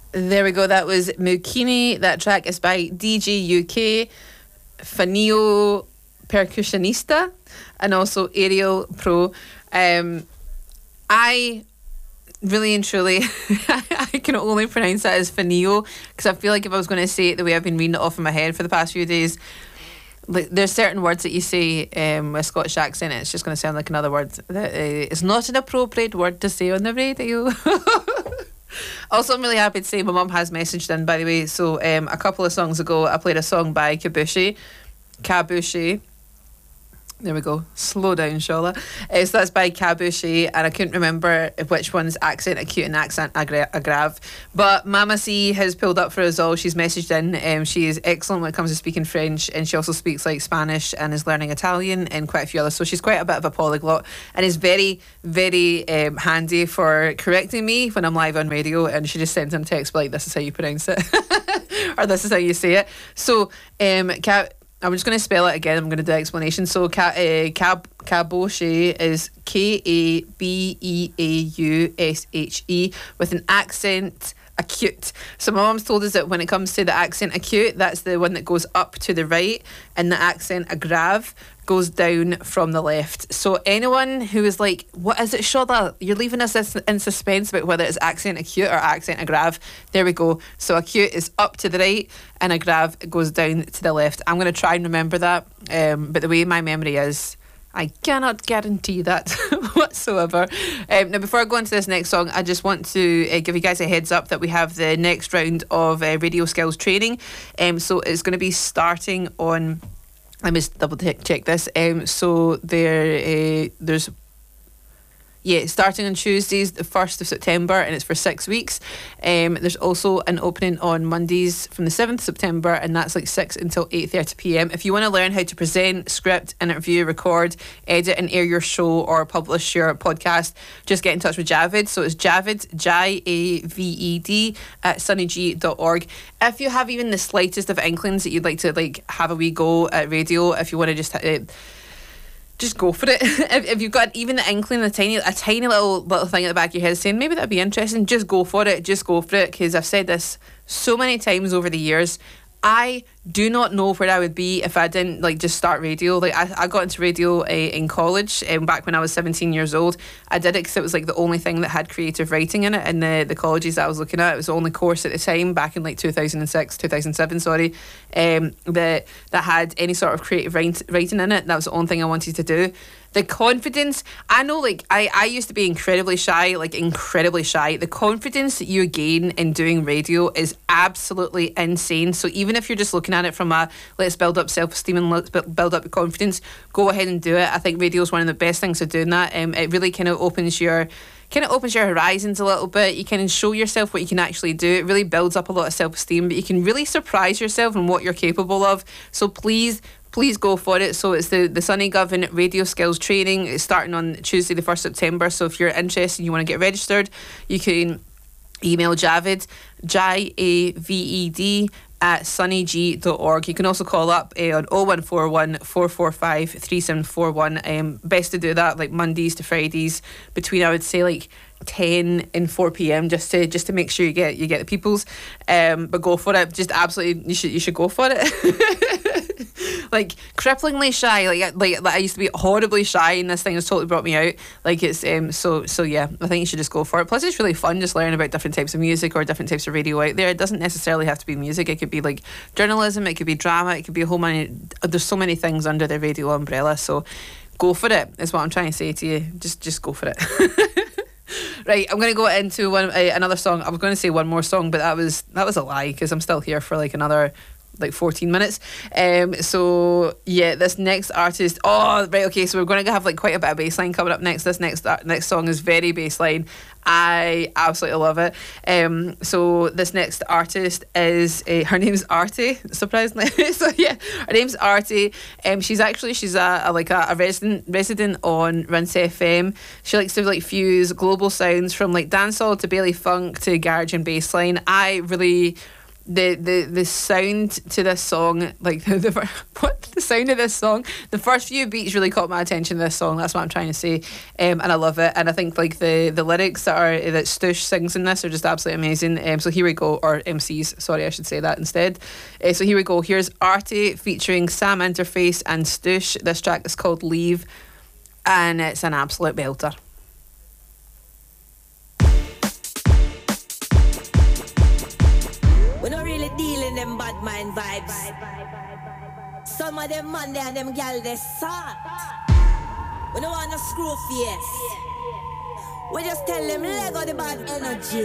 There we go. That was Mukini. That track is by DJ UK, Fanio Percussionista, and also Ariel Pro. I really and truly, I can only pronounce that as Fanio, because I feel like if I was going to say it the way I've been reading it off in my head for the past few days, like there's certain words that you say with a Scottish accent, it's just going to sound like another word that is not an appropriate word to say on the radio. Also, I'm really happy to say my mum has messaged in, by the way. So a couple of songs ago, I played a song by Kabushi. There we go. Slow down, Shola. So that's by Kabushi, and I couldn't remember which one's accent acute and accent aggrave. But Mama C has pulled up for us all. She's messaged in. She is excellent when it comes to speaking French, and she also speaks like Spanish and is learning Italian and quite a few others. So she's quite a bit of a polyglot, and is very, very handy for correcting me when I'm live on radio. And she just sends in text like, "This is how you pronounce it," or "This is how you say it." So I'm just going to spell it again. I'm going to do the explanation. So Kabushi is Kabeaushe with an accent acute. So my mum's told us that when it comes to the accent acute, that's the one that goes up to the right, and the accent aggrave goes down from the left. So anyone who is like, what is it, Shola? You're leaving us in suspense about whether it's accent acute or accent aggrave. There we go. So acute is up to the right, and aggrave goes down to the left. I'm going to try and remember that, but the way my memory is, I cannot guarantee that whatsoever. Now, before I go into this next song, I just want to give you guys a heads up that we have the next round of radio skills training. So it's going to be starting on... Let me just double check this. So there's... starting on Tuesdays, the 1st of September, and it's for 6 weeks. There's also an opening on Mondays from the 7th of September, and that's like 6 until 8:30 p.m. If you want to learn how to present, script, interview, record, edit and air your show or publish your podcast, just get in touch with Javed. So it's Javed, Javed, at sunnyg.org. If you have even the slightest of inklings that you'd like to have a wee go at radio, if you want to just go for it. If you've got even the inkling, a tiny little thing at the back of your head saying maybe that'd be interesting, just go for it. Because I've said this so many times over the years. I do not know where I would be if I didn't just start radio. I got into radio in college, back when I was 17 years old. I did it because it was the only thing that had creative writing in it in the colleges that I was looking at. It was the only course at the time, back in 2007, that had any sort of creative writing in it. That was the only thing I wanted to do. The confidence, I know, I used to be incredibly shy. The confidence that you gain in doing radio is absolutely insane. So even if you're just looking at it from a let's build up self-esteem and let's build up confidence, go ahead and do it. I think radio is one of the best things of doing that. It really kind of opens your horizons a little bit. You can show yourself what you can actually do. It really builds up a lot of self-esteem, but you can really surprise yourself in what you're capable of. So please go for it. So it's the Sunny Govan Radio Skills Training. It's starting on Tuesday the 1st of September. So if you're interested and you want to get registered, you can email Javed, Javed, at sunnyg.org. You can also call up on 0141 445 3741. Best to do that Mondays to Fridays between, I would say, 10 and 4 p.m. just to make sure you get the peoples. But go for it. Just absolutely, you should go for it. Cripplingly shy. I used to be horribly shy, and this thing has totally brought me out. It's so yeah, I think you should just go for it. Plus, it's really fun just learning about different types of music or different types of radio out there. It doesn't necessarily have to be music. It could be journalism. It could be drama. It could be a whole many. There's so many things under the radio umbrella. So go for it. Is what I'm trying to say to you. Just go for it. Right, I'm going to go into another song. I was going to say one more song, but that was a lie, because I'm still here for another 14 minutes. So yeah, this next artist, so we're going to have quite a bit of bassline coming up next. This next song is very bassline. I absolutely love it. So this next artist is her name's Artie, surprisingly. So yeah, her name's Artie. She's a resident on Rinse FM. She likes to fuse global sounds from dancehall to Bailey funk to garage and bassline. I really the sound to this song, like the sound of this song, the first few beats really caught my attention. This song, that's what I'm trying to say, and I love it. And I think like the lyrics that Stush sings in this are just absolutely amazing. So here we go, or MCs, sorry, I should say that instead. So here we go. Here's Artie featuring Sam Interface and Stush. This track is called Leave, and it's an absolute belter. We don't really deal in them bad mind vibes. Some of them man there and them gal they soft. We don't want no screw face. We just tell them let go the bad energy.